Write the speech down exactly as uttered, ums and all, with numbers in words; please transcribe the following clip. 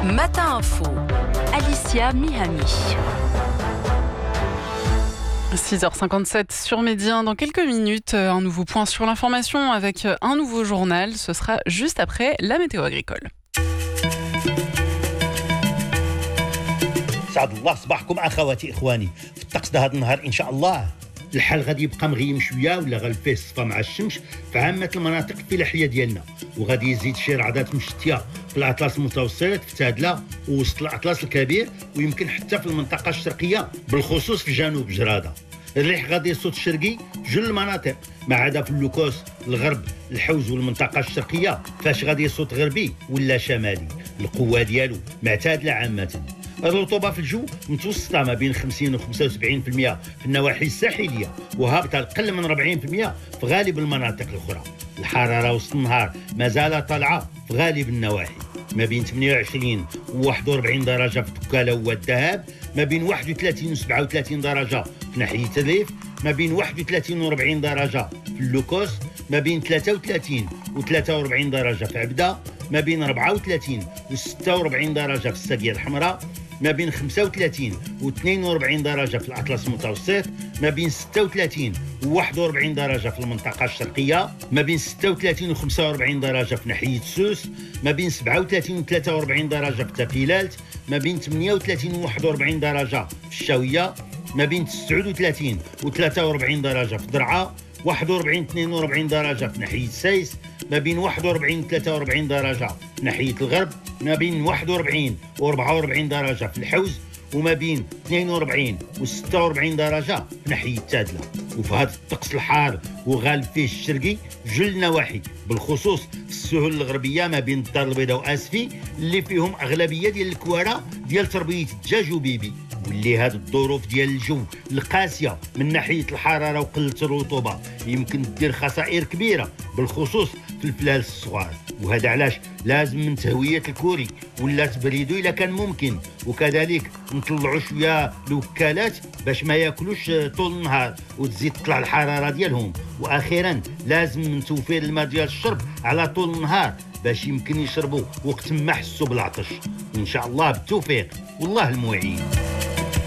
Matin Info, Alicia Mihami. six heures cinquante-sept sur Médien. Dans quelques minutes, un nouveau point sur l'information avec un nouveau journal. Ce sera juste après la météo agricole. سعد الله صباحكم اخواتي اخواني. في الطقس ده هذا النهار ان شاء الله الحال غادي يبقى مغيم شويه ولا غالفيه الصفا مع الشمس في عامه المناطق الفلاحيه ديالنا، وغادي يزيد شي رعدات مشتيه في الاطلس المتوسط في تادله ووسط الاطلس الكبير، ويمكن حتى في المنطقه الشرقيه بالخصوص في جنوب جراده. الريح غادي يصوت الشرقي في جل المناطق ما عدا في اللوكوس الغرب الحوز والمنطقه الشرقيه فاش غادي يصوت غربي ولا شمالي. القوه ديالو معتادله عامه. الرطوبه في الجو متوسطه ما بين خمسين و خمسة وسبعين بالمئة في النواحي الساحليه، وهابطه اقل من أربعين بالمئة في غالب المناطق الاخرى. الحراره وسط النهار مازال طالعه في غالب النواحي، ما بين ثمانية وعشرين و واحد وأربعين درجه في دكاله والذهب، ما بين واحد وثلاثين و سبعة وثلاثين درجه في ناحيه الريف، ما بين واحد وثلاثين و أربعين درجه في اللوكوس، ما بين ثلاثة وثلاثين و ثلاثة وأربعين درجه في عبده، ما بين أربعة وثلاثين و ستة وأربعين درجه في الساقيه الحمراء، ما بين خمسة وثلاثين و اثنين وأربعين درجه في الاطلس المتوسط، ما بين ستة وثلاثين و واحد وأربعين درجه في المنطقه الشرقيه، ما بين ستة وثلاثين و خمسة وأربعين درجه في ناحيه سوس، ما بين سبعة وثلاثين و ثلاثة وأربعين درجه في تافيلالت، ما بين ثمانية وثلاثين و واحد وأربعين درجه في الشاويه، ما بين تسعة وثلاثين و ثلاثة وأربعين درجه في درعا، واحد وأربعين اثنين وأربعين درجه في ناحيه سايس، ما بين واحد وأربعين و ثلاثة وأربعين درجه في ناحيه الغرب، ما بين واحد وأربعين و أربعة وأربعين درجه في الحوز، وما بين اثنين وأربعين و ستة وأربعين درجه في ناحيه تادله. وفي هذا الطقس الحار وغالب فيه الشرقي في جل النواحي بالخصوص في السهول الغربيه ما بين الدار البيضاء واسفي اللي فيهم اغلبيه ديال الكواره ديال تربيه الدجاج وبيبي، واللي هذه الظروف ديال الجو القاسيه من ناحيه الحراره وقله الرطوبه يمكن تدير خسائر كبيره بالخصوص في الفلال الصغار. وهذا علاش لازم من تهويه الكوري ولا تبريدو الا كان ممكن، وكذلك نطلعوا شويه الوكالات باش ما ياكلوش طول النهار وتزيد تطلع الحراره ديالهم. واخيرا لازم من توفير الماء ديال الشرب على طول النهار باش يمكن يشربوا وقت ما حسوا بالعطش. وان شاء الله بالتوفيق والله المعين.